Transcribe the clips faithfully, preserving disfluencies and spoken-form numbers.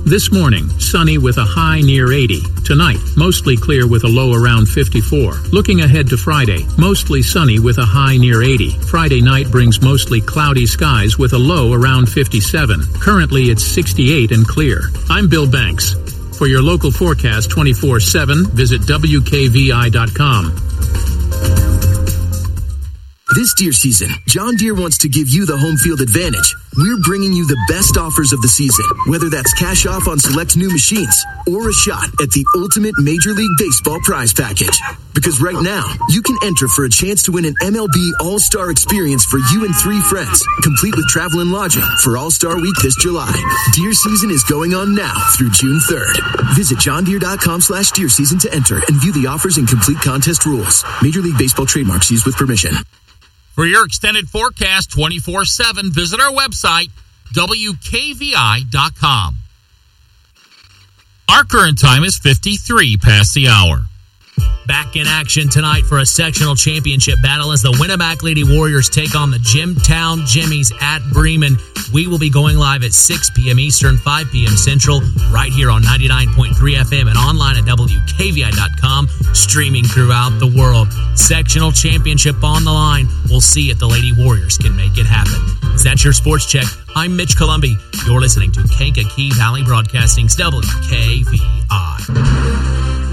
This morning, sunny with a high near eighty. Tonight, mostly clear with a low around fifty-four. Looking ahead to Friday, mostly sunny with a high near eighty. Friday night brings mostly cloudy skies with a low around fifty-seven. Currently, it's sixty-eight and clear. I'm Bill Banks. For your local forecast twenty-four seven, visit W K V I dot com. This deer season, John Deere wants to give you the home field advantage. We're bringing you the best offers of the season, whether that's cash off on select new machines or a shot at the ultimate Major League Baseball prize package. Because right now, you can enter for a chance to win an M L B All-Star experience for you and three friends, complete with travel and lodging for All-Star Week this July. Deer season is going on now through June third. Visit johndeere.com slash deer season to enter and view the offers and complete contest rules. Major League Baseball trademarks used with permission. For your extended forecast twenty-four seven, visit our website, W K V I dot com. Our current time is fifty-three past the hour. Back in action tonight for a sectional championship battle as the Winamac Lady Warriors take on the Jimtown Jimmies at Bremen. We will be going live at six p.m. Eastern, five p.m. Central, right here on ninety-nine point three F M and online at W K V I dot com, streaming throughout the world. Sectional championship on the line. We'll see if the Lady Warriors can make it happen. Is that your sports check? I'm Mitch Columbi. You're listening to Kankakee Valley Broadcasting's W K V I.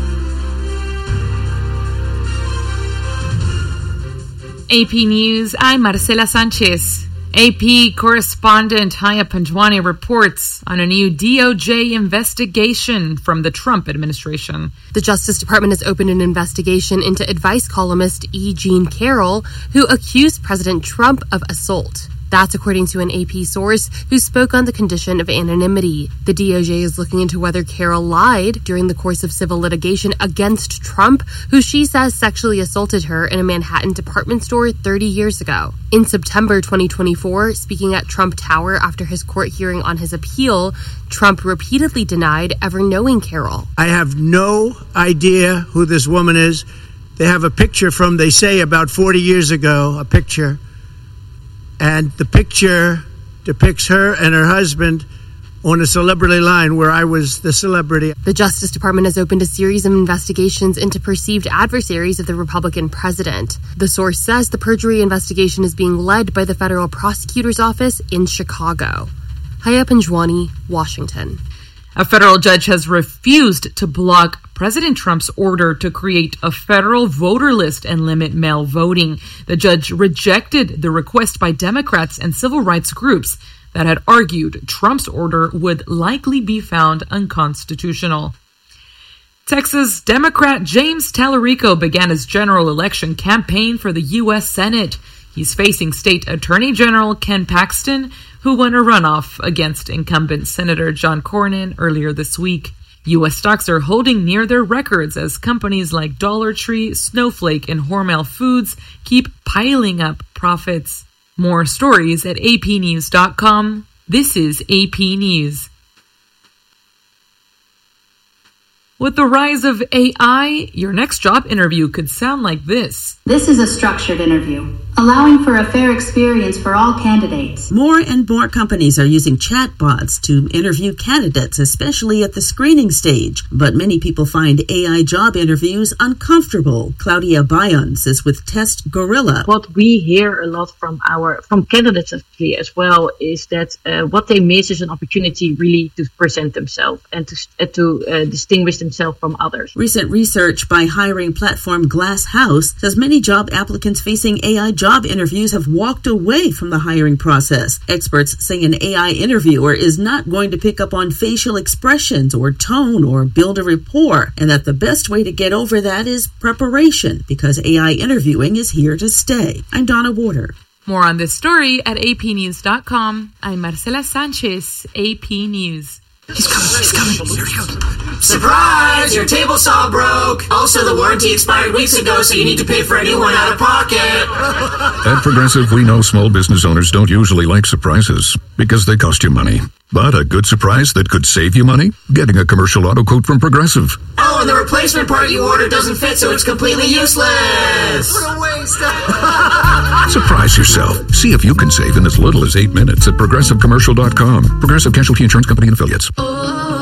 A P News, I'm Marcela Sanchez. A P correspondent Haya Panjwani reports on a new D O J investigation from the Trump administration. The Justice Department has opened an investigation into advice columnist E. Jean Carroll, who accused President Trump of assault. That's according to an A P source who spoke on the condition of anonymity. The D O J is looking into whether Carroll lied during the course of civil litigation against Trump, who she says sexually assaulted her in a Manhattan department store thirty years ago. In September twenty twenty-four, speaking at Trump Tower after his court hearing on his appeal, Trump repeatedly denied ever knowing Carroll. I have no idea who this woman is. They have a picture from, they say, about forty years ago, a picture. And the picture depicts her and her husband on a celebrity line where I was the celebrity. The Justice Department has opened a series of investigations into perceived adversaries of the Republican president. The source says the perjury investigation is being led by the federal prosecutor's office in Chicago. Haya Panjwani, Washington. A federal judge has refused to block President Trump's order to create a federal voter list and limit mail voting. The judge rejected the request by Democrats and civil rights groups that had argued Trump's order would likely be found unconstitutional. Texas Democrat James Tallarico began his general election campaign for the U S Senate. He's facing State Attorney General Ken Paxton, who won a runoff against incumbent Senator John Cornyn earlier this week. U S stocks are holding near their records as companies like Dollar Tree, Snowflake, and Hormel Foods keep piling up profits. More stories at A P news dot com. This is A P News. With the rise of A I, your next job interview could sound like this. This is a structured interview, allowing for a fair experience for all candidates. More and more companies are using chatbots to interview candidates, especially at the screening stage. But many people find A I job interviews uncomfortable. Claudia Bayons is with Test Gorilla. What we hear a lot from our from candidates actually as well is that uh, what they miss is an opportunity really to present themselves and to, uh, to uh, distinguish themselves from others. Recent research by hiring platform Glass House says many job applicants facing A I job interviews have walked away from the hiring process. Experts say an A I interviewer is not going to pick up on facial expressions or tone or build a rapport, and that the best way to get over that is preparation, because A I interviewing is here to stay. I'm Donna Warder. More on this story at A P news dot com. I'm Marcela Sanchez, A P News. He's coming, he's coming. Here he goes. Surprise! Your table saw broke. Also, the warranty expired weeks ago, so you need to pay for a new one out of pocket. At Progressive, we know small business owners don't usually like surprises because they cost you money. But a good surprise that could save you money? Getting a commercial auto quote from Progressive. Oh, and the replacement part you ordered doesn't fit, so it's completely useless. What a waste. Surprise yourself. See if you can save in as little as eight minutes at progressive commercial dot com. Progressive Casualty Insurance Company and Affiliates.